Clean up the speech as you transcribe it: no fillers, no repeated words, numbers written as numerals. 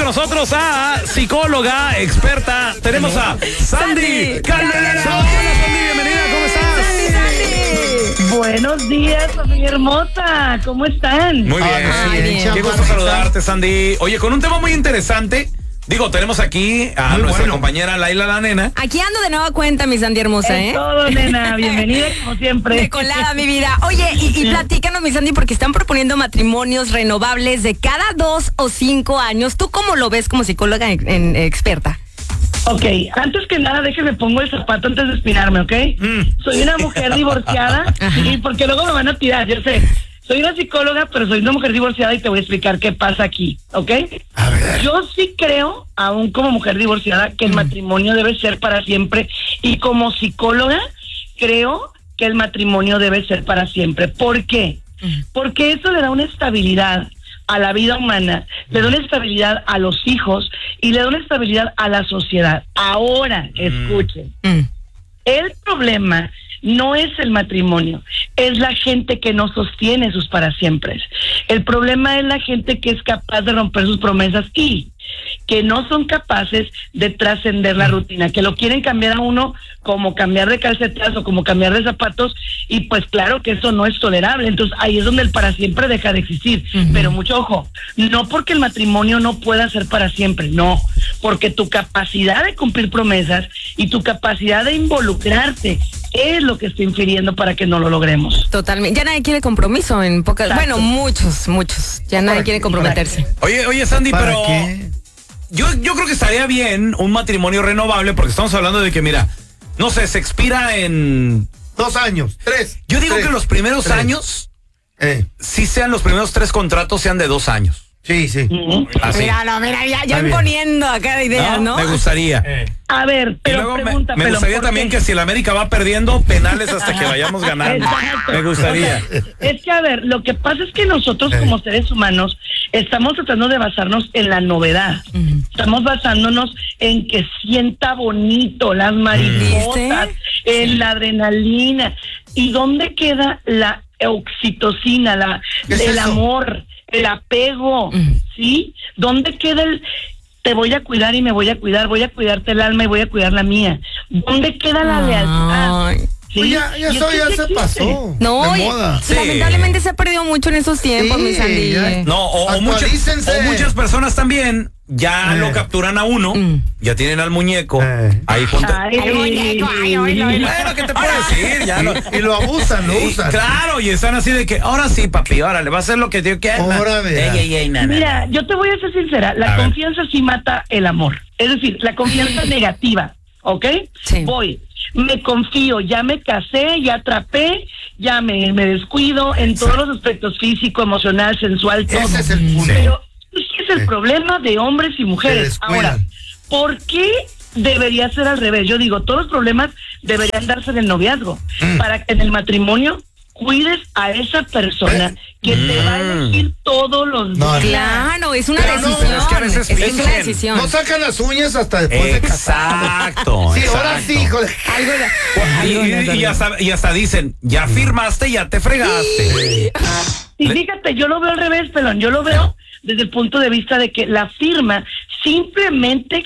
con nosotros a psicóloga, experta. Tenemos a Sandy Caldera. Hola, Sandy, bienvenida, ¿cómo estás? Buenos días, familia hermosa. ¿Cómo están? Muy bien. Qué gusto saludarte, Sandy. Oye, con un tema muy interesante. Digo, tenemos aquí a nuestra compañera Laila la nena. Aquí ando de nueva cuenta, mi Sandy hermosa, Es todo, nena. Bienvenida como siempre. De colada, mi vida. Oye, y platícanos, mi Sandy, porque están proponiendo matrimonios renovables de cada 2 o 5 años. ¿Tú cómo lo ves como psicóloga experta? Ok, antes que nada, déjeme pongo el zapato antes de espinarme, ¿ok? Soy una mujer divorciada, sí, porque luego me van a tirar, yo sé. Soy una psicóloga, pero soy una mujer divorciada y te voy a explicar qué pasa aquí, ¿ok? A ver. Yo sí creo, aún como mujer divorciada, que el matrimonio debe ser para siempre. Y como psicóloga, creo que el matrimonio debe ser para siempre. ¿Por qué? Porque eso le da una estabilidad a la vida humana, le da una estabilidad a los hijos y le da una estabilidad a la sociedad. Ahora, escuchen. El problema no es el matrimonio, es la gente que no sostiene sus para siempre. El problema es la gente que es capaz de romper sus promesas y que no son capaces de trascender la rutina, que lo quieren cambiar a uno como cambiar de calcetas o como cambiar de zapatos, y pues claro que eso no es tolerable. Entonces ahí es donde el para siempre deja de existir. Pero mucho ojo, no porque el matrimonio no pueda ser para siempre, no, porque tu capacidad de cumplir promesas y tu capacidad de involucrarte es lo que está infiriendo para que no lo logremos. Totalmente. Ya nadie quiere compromiso en pocas. Exacto. Bueno, muchos. Ya nadie quiere comprometerse. Oye, Sandy, ¿Para pero qué? yo creo que estaría bien un matrimonio renovable, porque estamos hablando de que, mira, no sé, se expira en 2 años, 3. Yo digo que los primeros años, si sean los primeros 3 contratos, sean de 2 años. Sí. Así. Mira, ya imponiendo acá ideas, ¿no? Me gustaría. A ver, Y pero luego pregunta, me gustaría ¿por también qué? que si el América va perdiendo, penales hasta que vayamos ganando. Exacto. Me gustaría. O sea, es que, a ver, lo que pasa es que nosotros como seres humanos estamos tratando de basarnos en la novedad. Estamos basándonos en que sienta bonito las mariposas, en la adrenalina. ¿Y dónde queda la oxitocina, el amor, el apego? ¿Sí? ¿Dónde queda el te voy a cuidar y me voy a cuidar, voy a cuidarte el alma y voy a cuidar la mía? ¿Dónde queda la lealtad? ¿Sí? Pues ya eso ya se pasó. No, de moda. Sí. lamentablemente se ha perdido mucho en esos tiempos, mi Sandy. No, o muchas personas también ya lo capturan a uno, ya tienen al muñeco, ahí ponte. Bueno, ¿qué te puedo decir? Ya Y lo abusan, lo usan. Claro, y están así de que, ahora sí, papi, órale, va a hacer lo que Dios quiera. Mira, yo te voy a ser sincera, la confianza sí mata el amor. Es decir, la confianza negativa, ¿ok? Sí. Me confío, ya me casé, ya atrapé, ya me descuido en todos los aspectos, físico, emocional, sensual, todo. Ese es el punto. Pero ese es el problema de hombres y mujeres. Ahora, ¿por qué debería ser al revés? Yo digo, todos los problemas deberían darse en el noviazgo, para que en el matrimonio cuides a esa persona que te va a elegir todos los días. Claro, es una Pero no, decisión. es que a veces es fingen. una decisión. No sacan las uñas hasta después de casar. Exacto. Sí, ahora sí, hijo de... Y hasta dicen, ya firmaste, ya te fregaste. Y fíjate, yo lo veo al revés, pelón. Yo lo veo desde el punto de vista de que la firma simplemente